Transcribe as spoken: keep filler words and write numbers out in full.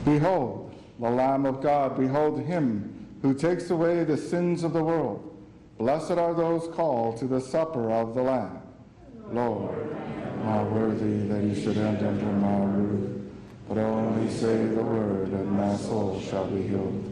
Behold, the Lamb of God, behold him who takes away the sins of the world. Blessed are those called to the supper of the Lamb. Lord, not worthy that you should enter under my roof, but only say the word, and my soul shall be healed.